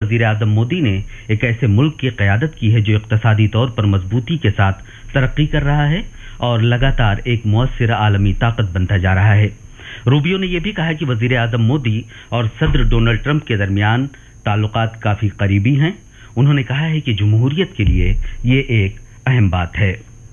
वज़ीर आज़म मोदी ने एक ऐसे मुल्क की क़यादत की है जो इक़्तिसादी तौर पर मजबूती के साथ तरक्की कर रहा है और लगातार एक मुअस्सिर आलमी ताकत बनता जा रहा है। रूबियो ने यह भी कहा कि वज़ीर आज़म मोदी और सदर डोनाल्ड ट्रंप के दरमियान ताल्लुकात काफ़ी करीबी हैं। उन्होंने कहा है कि जमहूरियत के लिए ये एक अहम बात है।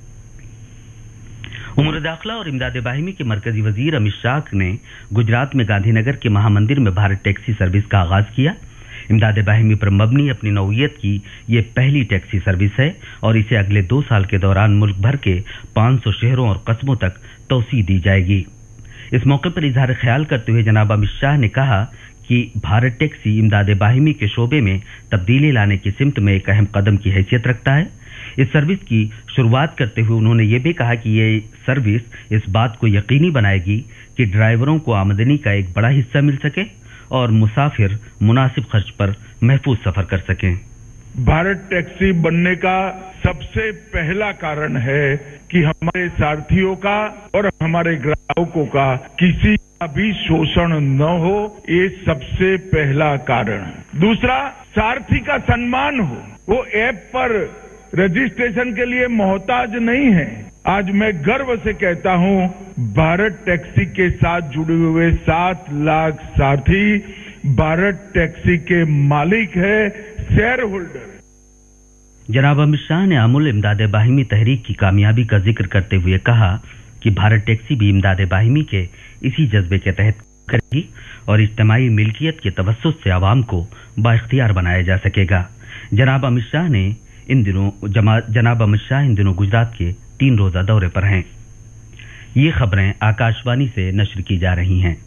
उमर दाखिला और इमदाद बाहिमी के मरकजी वजीर अमित शाह ने गुजरात में गांधीनगर के महामंदिर में भारत टैक्सी सर्विस का आगाज किया। इमदाद बाहिमी पर मबनी अपनी नौइयत की ये पहली टैक्सी सर्विस है और इसे अगले 2 साल के दौरान मुल्क भर के 500 शहरों और कस्बों तक तौसी दी जाएगी। इस मौके पर इजहार ख्याल करते हुए जनाब अमित शाह ने कहा कि भारत टैक्सी इमदाद बाहिमी के शोबे में तब्दीली लाने की सिमत में एक अहम कदम की हैसियत रखता है। इस सर्विस की शुरुआत करते हुए उन्होंने ये भी कहा कि ये सर्विस इस बात को यकीनी बनाएगी कि ड्राइवरों को आमदनी का एक बड़ा हिस्सा मिल सके और मुसाफिर मुनासिब खर्च पर महफूज सफर कर सकें। भारत टैक्सी बनने का सबसे पहला कारण है कि हमारे सारथियों का और हमारे ग्राहकों का किसी का भी शोषण न हो, ये सबसे पहला कारण। दूसरा, सारथी का सम्मान हो, वो ऐप पर रजिस्ट्रेशन के लिए मोहताज नहीं है। आज मैं गर्व से कहता हूं, भारत टैक्सी के साथ जुड़े हुए 7 लाख साथी भारत टैक्सी के मालिक है, शेयर होल्डर। जनाब अमित शाह ने अमुल इमदाद बाहिमी तहरीक की कामयाबी का जिक्र करते हुए कहा कि भारत टैक्सी भी इमदाद बाहिमी के इसी जज्बे के तहत करेगी और इज्तिमाई मिल्कियत के तवस्सुत से आवाम को बाइख्तियार बनाया जा सकेगा। जनाब अमित शाह इन दिनों गुजरात के 3 रोजा दौरे पर हैं। ये खबरें आकाशवाणी से नश्र की जा रही हैं।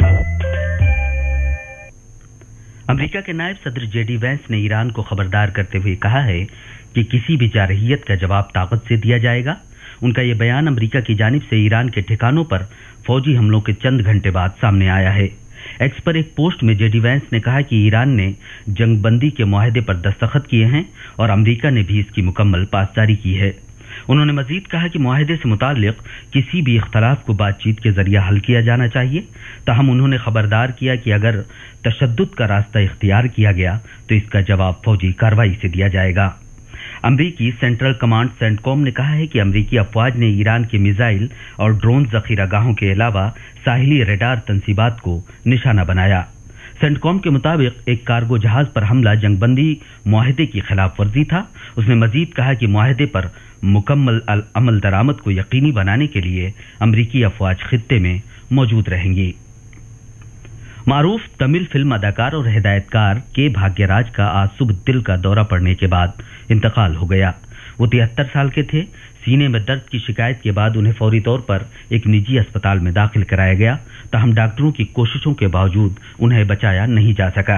अमेरिका के नायब सदर जेडी वैंस ने ईरान को खबरदार करते हुए कहा है कि किसी भी जारहियत का जवाब ताकत से दिया जाएगा। उनका यह बयान अमेरिका की जानिब से ईरान के ठिकानों पर फौजी हमलों के चंद घंटे बाद सामने आया है। एक्स पर एक पोस्ट में जेडी वैंस ने कहा कि ईरान ने जंगबंदी के मुआहदे पर दस्तखत किए हैं और अमेरिका ने भी इसकी मुकम्मल पासदारी की है। उन्होंने मजीद कहा कि मुआहदे से मुताल्लिक किसी भी इख्तलाफ को बातचीत के जरिए हल किया जाना चाहिए। ताहम उन्होंने खबरदार किया कि अगर तशद्दुद का रास्ता इख्तियार किया गया तो इसका जवाब फौजी कार्रवाई से दिया जाएगा। अमरीकी सेंट्रल कमांड सेंटकॉम ने कहा है कि अमरीकी अफवाज ने ईरान के मिसाइल और ड्रोन जखीरागाहों के अलावा साहिली रडार तंसीबात को निशाना बनाया। सेंटकॉम के मुताबिक एक कार्गो जहाज पर हमला जंगबंदी मुआहदे की खिलाफ वर्जी था। उसने मजीद कहा कि मुआहदे पर मुकम्मल अमल दरामद को यकीनी बनाने के लिए अमरीकी अफवाज खित्ते में मौजूद रहेंगी। मारूफ तमिल फिल्म अदाकार और हिदायतकार के भाग्यराज का आज सुबह दिल का दौरा पड़ने के बाद इंतकाल हो गया। वो 73 साल के थे। सीने में दर्द की शिकायत के बाद उन्हें फौरी तौर पर एक निजी अस्पताल में दाखिल कराया गया, ताहम डॉक्टरों की कोशिशों के बावजूद उन्हें बचाया नहीं जा सका।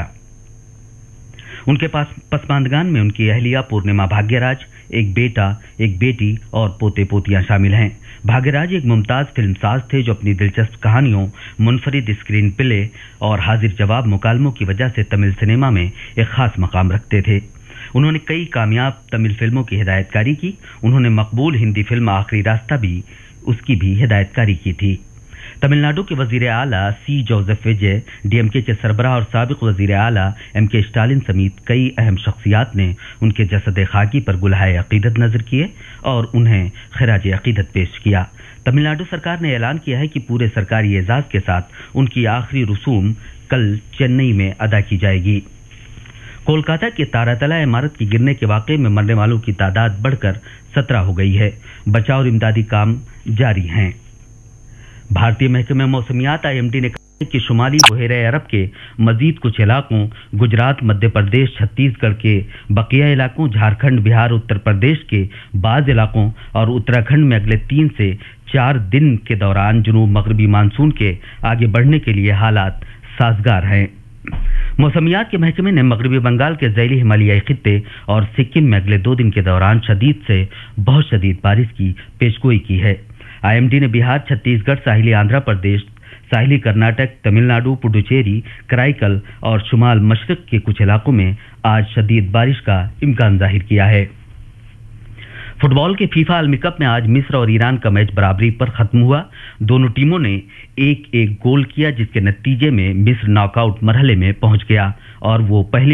उनके पास पसमानदगान में उनकी अहलिया पूर्णिमा भाग्यराज, एक बेटा, एक बेटी और पोते पोतियां शामिल हैं। भाग्यराज एक मुमताज फिल्मसाज थे जो अपनी दिलचस्प कहानियों, मुनफरिद स्क्रीन प्ले और हाजिर जवाब मुकालमों की वजह से तमिल सिनेमा में एक खास मकाम रखते थे। उन्होंने कई कामयाब तमिल फिल्मों की हिदायतकारी की। उन्होंने मकबूल हिंदी फिल्म आखिरी रास्ता उसकी भी हिदायतकारी की थी। तमिलनाडु के वजीर आला सी जोसेफ विजय, डीएमके के सरबराह और साबिक वजीर आला एमके स्टालिन समेत कई अहम शख्सियात ने उनके जसद खाकी पर गुलहाए अकीदत नजर किए और उन्हें खिराज अकीदत पेश किया। तमिलनाडु सरकार ने ऐलान किया है कि पूरे सरकारी एजाज के साथ उनकी आखिरी रसूम कल चेन्नई में अदा की जाएगी। कोलकाता के तारातला इमारत के गिरने के वाकये में मरने वालों की तादाद बढ़कर 17 हो गई है। बचाव और इमदादी काम जारी हैं। भारतीय महकमे मौसमियात आईएमडी ने कहा कि शुमाली बहेरे अरब के मजीद कुछ इलाकों, गुजरात, मध्य प्रदेश, छत्तीसगढ़ के बकिया इलाकों, झारखंड, बिहार, उत्तर प्रदेश के बाज़ इलाकों और उत्तराखंड में अगले 3 से 4 दिन के दौरान जुनूब मगरबी मानसून के आगे बढ़ने के लिए हालात साजगार हैं। मौसमियात के महकमे ने मगरबी बंगाल के ज़ैली हिमालयाई खित्ते और सिक्किम में अगले 2 दिन के दौरान शदीद से बहुत शदीद बारिश की पेशगोई की है। आईएमडी ने बिहार, छत्तीसगढ़, साहिली आंध्र प्रदेश, साहिली कर्नाटक, तमिलनाडु, पुडुचेरी, कराईकल और शुमाल मशरक के कुछ इलाकों में आज शदीद बारिश का इम्कान जाहिर किया है। फुटबॉल के फीफा आलमी कप में आज मिस्र और ईरान का मैच बराबरी पर खत्म हुआ। दोनों टीमों ने एक गोल किया, जिसके नतीजे में मिस्र नॉकआउट मरहले में पहुंच गया और वो पहली